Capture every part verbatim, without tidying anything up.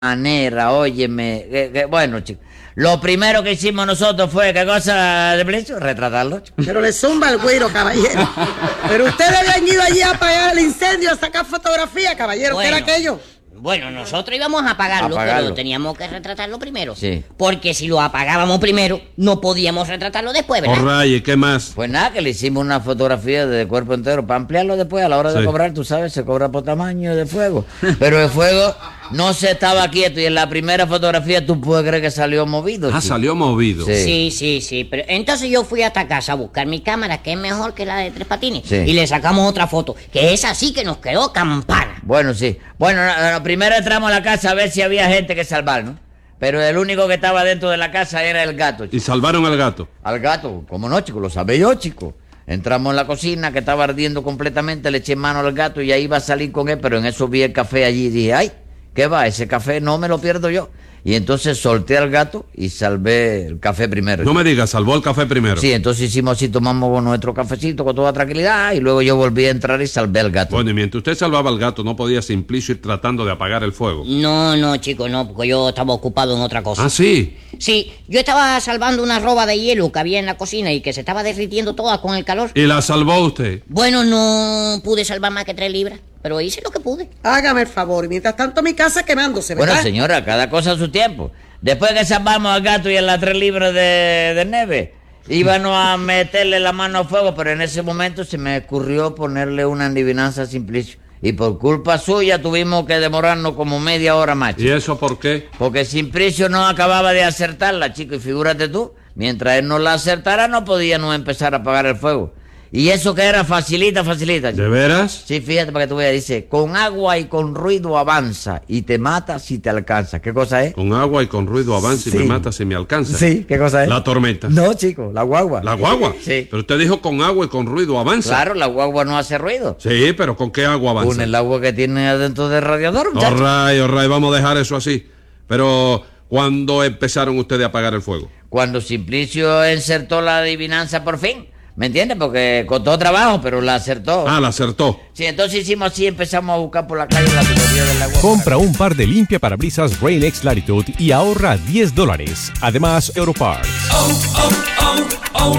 manera, óyeme, que, que, bueno, chicos, lo primero que hicimos nosotros fue, ¿qué cosa de precio? Retratarlo, chicos. Pero le zumba el güiro, caballero. Pero ustedes habían ido allí a apagar el incendio, a sacar fotografía, caballero, bueno, ¿qué era aquello? Bueno, nosotros íbamos a apagarlo, Apagarlo. pero teníamos que retratarlo primero. Sí. Porque si lo apagábamos primero, no podíamos retratarlo después, ¿verdad? Orray, ¿qué más? Pues nada, que le hicimos una fotografía de cuerpo entero para ampliarlo después a la hora de Sí. cobrar, tú sabes, se cobra por tamaño de fuego. Pero el fuego no se estaba quieto y en la primera fotografía tú puedes creer que salió movido. Ah, chico. salió movido. Sí. Sí, sí, sí, pero entonces yo fui hasta casa a buscar mi cámara, que es mejor que la de Tres Patines, Sí. y le sacamos otra foto, que esa sí que nos quedó campana. Bueno, sí. Bueno, no, no, primero entramos a la casa a ver si había gente que salvar, ¿no? Pero el único que estaba dentro de la casa era el gato, chico. Y salvaron al gato. Al gato, ¿cómo no, chico? Lo sabía yo, chico. Entramos en la cocina, que estaba ardiendo completamente, le eché mano al gato y ya iba a salir con él, pero en eso vi el café allí y dije, ay, ¿qué va? Ese café no me lo pierdo yo. Y entonces solté al gato y salvé el café primero. No me digas, salvó el café primero. Sí, entonces hicimos así, tomamos nuestro cafecito con toda tranquilidad y luego yo volví a entrar y salvé al gato. Bueno, y mientras usted salvaba al gato, ¿no podía Simplicio ir tratando de apagar el fuego? No, no, chico, no, porque yo estaba ocupado en otra cosa. Ah, sí. Sí, yo estaba salvando una roba de hielo que había en la cocina y que se estaba derritiendo toda con el calor. ¿Y la salvó usted? Bueno, no pude salvar más que tres libras, pero hice lo que pude. Hágame el favor, y mientras tanto mi casa quemándose, ¿verdad? Bueno, señora, cada cosa a su tiempo. Después que salvamos al gato y a las tres libras de, de nieve, íbamos a meterle la mano al fuego, pero en ese momento se me ocurrió ponerle una adivinanza a Simplicio. Y por culpa suya tuvimos que demorarnos como media hora más, ¿Y chico. eso por qué? Porque Simplicio no acababa de acertarla, chico, y figúrate tú, mientras él no la acertara no podíamos empezar a apagar el fuego. Y eso que era facilita, facilita, chico. ¿De veras? Sí, fíjate para que tú veas, dice, con agua y con ruido avanza y te mata si te alcanza. ¿Qué cosa es? Con agua y con ruido avanza y Sí. me mata si me alcanza. Sí, ¿qué cosa es? La tormenta. No, chico, la guagua. ¿La guagua? Sí. Pero usted dijo con agua y con ruido avanza. Claro, la guagua no hace ruido. Sí, pero ¿con qué agua avanza? Con el agua que tiene adentro del radiador, muchacho. Orray, orray, vamos a dejar eso así. Pero, ¿cuándo empezaron ustedes a apagar el fuego? Cuando Simplicio insertó la adivinanza por fin, ¿me entiendes? Porque costó trabajo, pero la acertó. Ah, la acertó. Sí, entonces hicimos así, empezamos a buscar por la calle la tubería del agua. Compra un par de limpiaparabrisas Rain-X Latitude y ahorra diez dólares. Además, Europarts. oh, oh, oh,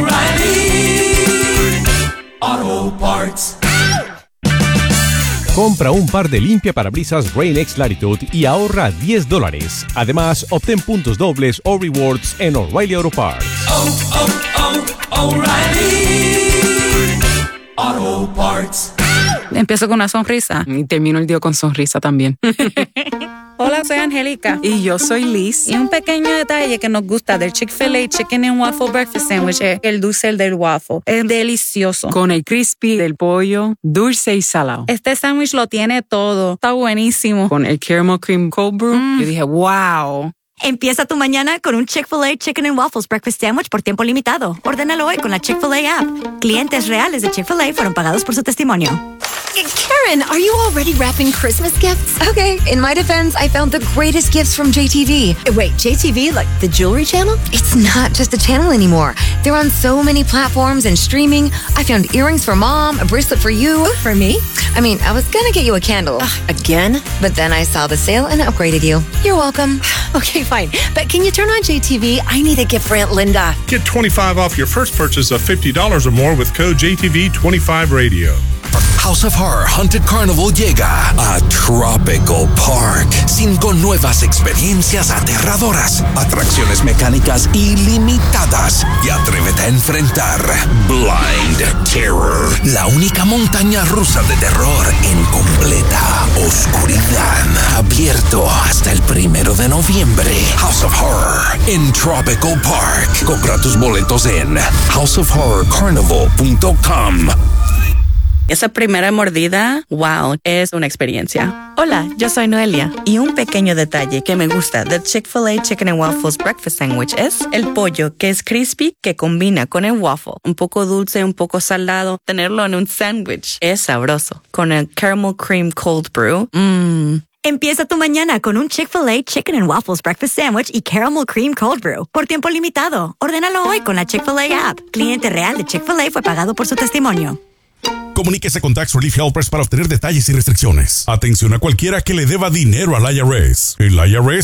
O'Reilly Auto Parts. Compra un par de limpiaparabrisas Rain-X Latitude y ahorra diez dólares. Además, obtén puntos dobles o rewards en O'Reilly Auto Parts. oh, oh, oh, O'Reilly Auto Parts. Empiezo con una sonrisa y termino el día con sonrisa también. Hola, soy Angélica. Y yo soy Liz. Y un pequeño detalle que nos gusta del Chick-fil-A Chicken and Waffle Breakfast Sandwich es el dulce del waffle. Es delicioso. Con el crispy del pollo, dulce y salado. Este sándwich lo tiene todo. Está buenísimo. Con el caramel cream cold brew, Mm. yo dije, wow. Empieza tu mañana con un Chick-fil-A Chicken and Waffles Breakfast Sandwich por tiempo limitado. Ordénalo hoy con la Chick-fil-A app. Clientes reales de Chick-fil-A fueron pagados por su testimonio. Karen, are you already wrapping Christmas gifts? Okay, in my defense, I found the greatest gifts from J T V. Wait, J T V, like the jewelry channel? It's not just a channel anymore. They're on so many platforms and streaming. I found earrings for mom, a bracelet for you. Oh, for me? I mean, I was gonna get you a candle. Ugh, again? But then I saw the sale and upgraded you. You're welcome. Okay, fine. But can you turn on J T V? I need a gift for Aunt Linda. Get twenty-five off your first purchase of fifty dollars or more with code J T V twenty-five radio. House of Horror Haunted Carnival llega a Tropical Park. Cinco nuevas experiencias aterradoras, atracciones mecánicas ilimitadas y atrévete a enfrentar Blind Terror, la única montaña rusa de terror en completa oscuridad. Abierto hasta el primero de noviembre. House of Horror en Tropical Park. Compra tus boletos en house of horror carnival punto com. Esa primera mordida, wow, es una experiencia. Hola, yo soy Noelia. Y un pequeño detalle que me gusta del Chick-fil-A Chicken and Waffles Breakfast Sandwich es el pollo, que es crispy, que combina con el waffle. Un poco dulce, un poco salado. Tenerlo en un sándwich es sabroso. Con el caramel cream cold brew, mmm. Empieza tu mañana con un Chick-fil-A Chicken and Waffles Breakfast Sandwich y Caramel Cream Cold Brew por tiempo limitado. Ordénalo hoy con la Chick-fil-A app. Cliente real de Chick-fil-A fue pagado por su testimonio. Comuníquese con Tax Relief Helpers para obtener detalles y restricciones. Atención a cualquiera que le deba dinero al I R S. El I R S